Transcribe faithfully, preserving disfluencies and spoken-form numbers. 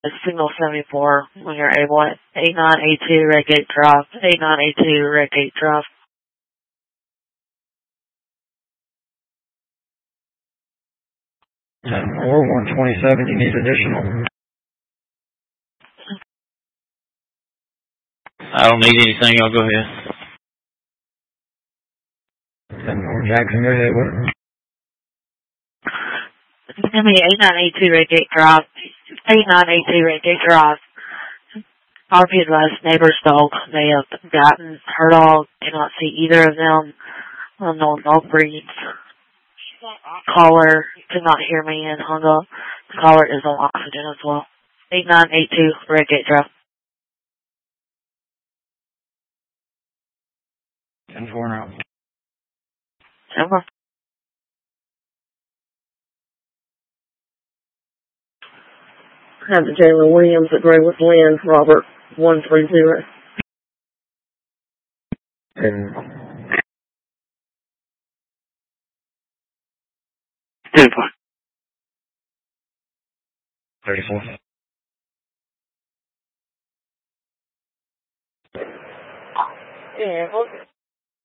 Signal seventy-four when you're able. eight nine eight two, red gate drop. eight nine eight two, red gate drop. ten four, one twenty-seven, you need additional. I don't need anything, I'll go ahead. ten four, Jackson, go ahead with it. Give me eight nine eight two, red gate drop. eight nine eight two, red gate drop. R P advised neighbor's dog may have gotten her dog. Cannot see either of them. Unknown dog breeds. Caller did not hear me and hung up. The caller is on oxygen as well. eight nine eight two, red gate drop. ten four now. Over. Have the Jalen Williams at Graywood Land, Robert one three zero. And ten four. thirty-four. Yeah, okay.